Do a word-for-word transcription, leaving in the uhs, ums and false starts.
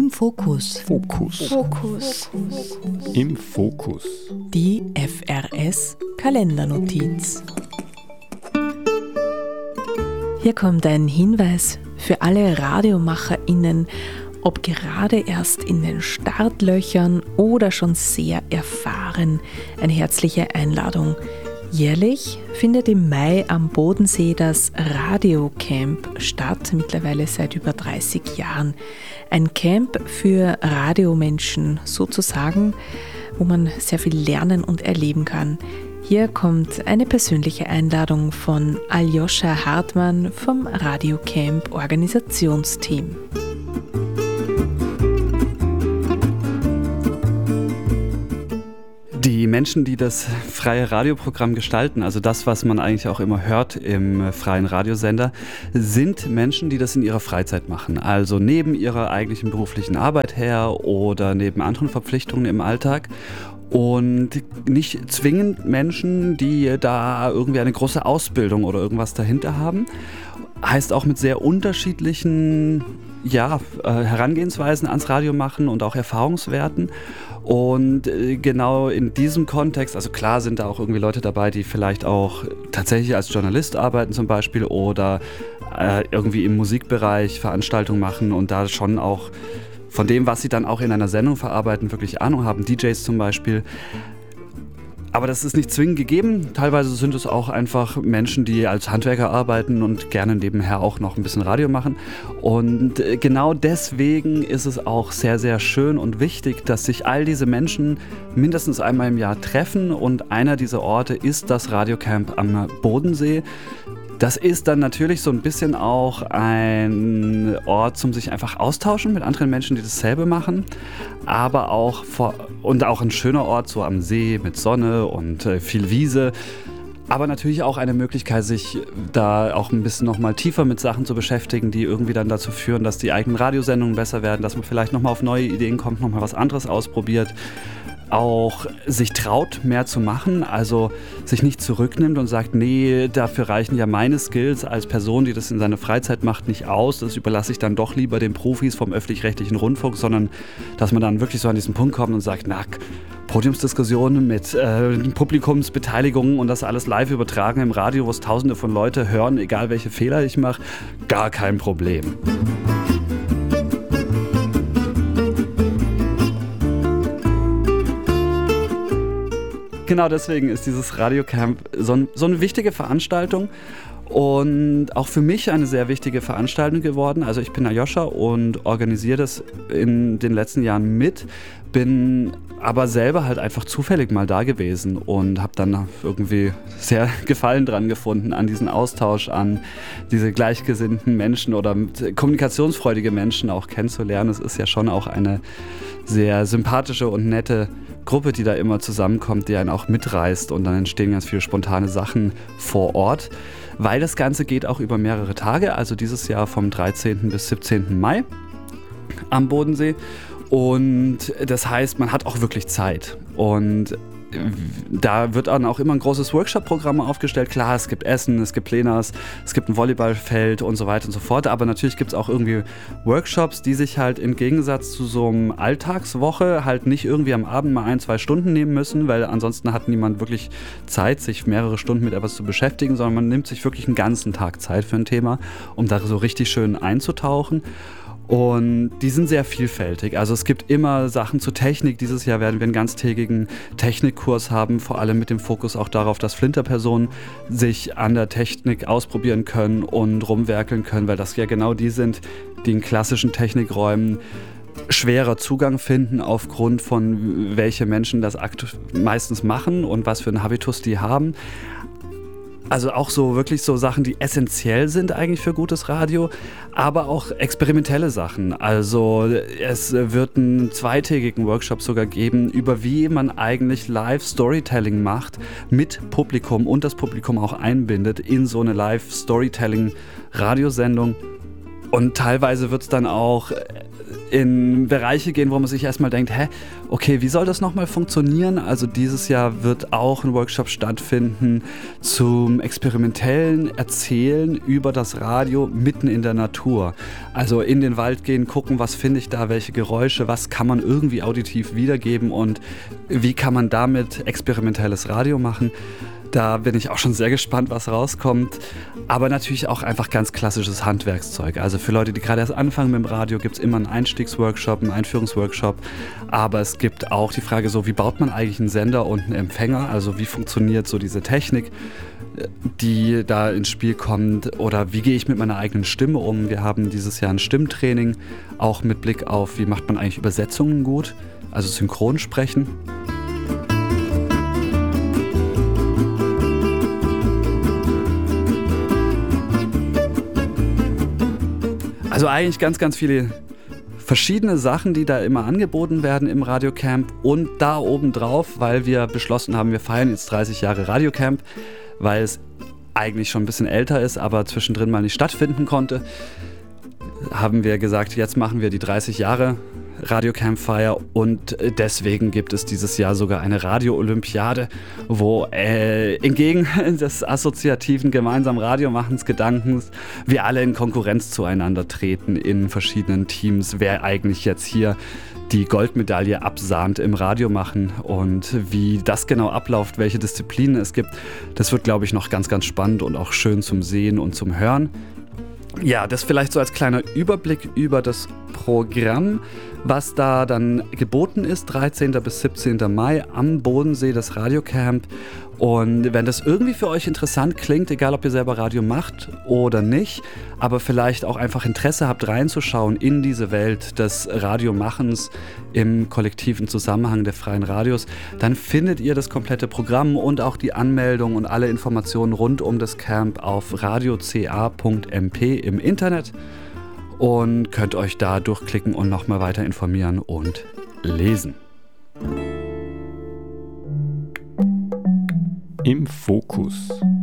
Im Fokus. Fokus. Fokus. Im Fokus. Die F R S Kalendernotiz. Hier kommt ein Hinweis für alle RadiomacherInnen, ob gerade erst in den Startlöchern oder schon sehr erfahren. Eine herzliche Einladung. Jährlich findet im Mai am Bodensee das Radiocamp statt, mittlerweile seit über dreißig Jahren. Ein Camp für Radiomenschen sozusagen, wo man sehr viel lernen und erleben kann. Hier kommt eine persönliche Einladung von Aljoscha Hartmann vom Radiocamp Organisationsteam. Die Menschen, die das freie Radioprogramm gestalten, also das, was man eigentlich auch immer hört im freien Radiosender, sind Menschen, die das in ihrer Freizeit machen. Also neben ihrer eigentlichen beruflichen Arbeit her oder neben anderen Verpflichtungen im Alltag. Und nicht zwingend Menschen, die da irgendwie eine große Ausbildung oder irgendwas dahinter haben. Heißt auch mit sehr unterschiedlichen ja, Herangehensweisen ans Radio machen und auch Erfahrungswerten. Und genau in diesem Kontext, also klar sind da auch irgendwie Leute dabei, die vielleicht auch tatsächlich als Journalist arbeiten zum Beispiel oder äh, irgendwie im Musikbereich Veranstaltungen machen und da schon auch von dem, was sie dann auch in einer Sendung verarbeiten, wirklich Ahnung haben, D Js zum Beispiel. Aber das ist nicht zwingend gegeben. Teilweise sind es auch einfach Menschen, die als Handwerker arbeiten und gerne nebenher auch noch ein bisschen Radio machen. Und genau deswegen ist es auch sehr, sehr schön und wichtig, dass sich all diese Menschen mindestens einmal im Jahr treffen. Und einer dieser Orte ist das Radiocamp am Bodensee. Das ist dann natürlich so ein bisschen auch ein Ort zum sich einfach austauschen mit anderen Menschen, die dasselbe machen, aber auch vor, und auch ein schöner Ort so am See mit Sonne und äh, viel Wiese, aber natürlich auch eine Möglichkeit, sich da auch ein bisschen nochmal tiefer mit Sachen zu beschäftigen, die irgendwie dann dazu führen, dass die eigenen Radiosendungen besser werden, dass man vielleicht nochmal auf neue Ideen kommt, nochmal was anderes ausprobiert. Auch sich traut, mehr zu machen, also sich nicht zurücknimmt und sagt, nee, dafür reichen ja meine Skills als Person, die das in seiner Freizeit macht, nicht aus. Das überlasse ich dann doch lieber den Profis vom öffentlich-rechtlichen Rundfunk, sondern dass man dann wirklich so an diesen Punkt kommt und sagt, na, Podiumsdiskussionen mit äh, Publikumsbeteiligung und das alles live übertragen im Radio, wo es tausende von Leuten hören, egal welche Fehler ich mache, gar kein Problem. Genau deswegen ist dieses Radiocamp so, ein, so eine wichtige Veranstaltung und auch für mich eine sehr wichtige Veranstaltung geworden. Also ich bin Aljoscha und organisiere das in den letzten Jahren mit, bin aber selber halt einfach zufällig mal da gewesen und habe dann irgendwie sehr Gefallen dran gefunden an diesen Austausch, an diese gleichgesinnten Menschen oder kommunikationsfreudige Menschen auch kennenzulernen. Es ist ja schon auch eine sehr sympathische und nette Gruppe, die da immer zusammenkommt, die einen auch mitreißt und dann entstehen ganz viele spontane Sachen vor Ort, weil das Ganze geht auch über mehrere Tage, also dieses Jahr vom dreizehnten bis siebzehnten Mai am Bodensee und das heißt, man hat auch wirklich Zeit und da wird dann auch immer ein großes Workshop-Programm aufgestellt. Klar, es gibt Essen, es gibt Plenars, es gibt ein Volleyballfeld und so weiter und so fort. Aber natürlich gibt es auch irgendwie Workshops, die sich halt im Gegensatz zu so einem Alltagswoche halt nicht irgendwie am Abend mal ein, zwei Stunden nehmen müssen, weil ansonsten hat niemand wirklich Zeit, sich mehrere Stunden mit etwas zu beschäftigen, sondern man nimmt sich wirklich einen ganzen Tag Zeit für ein Thema, um da so richtig schön einzutauchen. Und die sind sehr vielfältig. Also es gibt immer Sachen zur Technik. Dieses Jahr werden wir einen ganztägigen Technikkurs haben, vor allem mit dem Fokus auch darauf, dass Flinterpersonen sich an der Technik ausprobieren können und rumwerkeln können, weil das ja genau die sind, die in klassischen Technikräumen schwerer Zugang finden aufgrund von welche Menschen das akt- meistens machen und was für einen Habitus die haben. Also auch so wirklich so Sachen, die essentiell sind eigentlich für gutes Radio, aber auch experimentelle Sachen. Also es wird einen zweitägigen Workshop sogar geben, über wie man eigentlich Live-Storytelling macht mit Publikum und das Publikum auch einbindet in so eine Live-Storytelling-Radiosendung. Und teilweise wird es dann auch in Bereiche gehen, wo man sich erstmal denkt, hä, okay, wie soll das nochmal funktionieren? Also dieses Jahr wird auch ein Workshop stattfinden zum experimentellen Erzählen über das Radio mitten in der Natur. Also in den Wald gehen, gucken, was finde ich da, welche Geräusche, was kann man irgendwie auditiv wiedergeben und wie kann man damit experimentelles Radio machen. Da bin ich auch schon sehr gespannt, was rauskommt. Aber natürlich auch einfach ganz klassisches Handwerkszeug. Also für Leute, die gerade erst anfangen mit dem Radio, gibt es immer einen Einstiegsworkshop, einen Einführungsworkshop. Aber es gibt auch die Frage so, wie baut man eigentlich einen Sender und einen Empfänger? Also wie funktioniert so diese Technik, die da ins Spiel kommt? Oder wie gehe ich mit meiner eigenen Stimme um? Wir haben dieses Jahr ein Stimmtraining, auch mit Blick auf, wie macht man eigentlich Übersetzungen gut? Also Synchronsprechen. Also eigentlich ganz, ganz viele verschiedene Sachen, die da immer angeboten werden im Radiocamp und da obendrauf, weil wir beschlossen haben, wir feiern jetzt dreißig Jahre Radiocamp, weil es eigentlich schon ein bisschen älter ist, aber zwischendrin mal nicht stattfinden konnte, haben wir gesagt, jetzt machen wir die dreißig Jahre Radiocamp-Feier und deswegen gibt es dieses Jahr sogar eine Radio-Olympiade, wo äh, entgegen des assoziativen gemeinsamen Radiomachens Gedankens wir alle in Konkurrenz zueinander treten in verschiedenen Teams, wer eigentlich jetzt hier die Goldmedaille absahnt im Radio machen und wie das genau abläuft, welche Disziplinen es gibt, das wird, glaube ich, noch ganz, ganz spannend und auch schön zum Sehen und zum Hören. Ja, das vielleicht so als kleiner Überblick über das Programm, was da dann geboten ist, dreizehnten bis siebzehnten Mai am Bodensee, das Radiocamp. Und wenn das irgendwie für euch interessant klingt, egal ob ihr selber Radio macht oder nicht, aber vielleicht auch einfach Interesse habt reinzuschauen in diese Welt des Radiomachens im kollektiven Zusammenhang der freien Radios, dann findet ihr das komplette Programm und auch die Anmeldung und alle Informationen rund um das Camp auf radio c a punkt m p im Internet und könnt euch da durchklicken und nochmal weiter informieren und lesen. Im Fokus.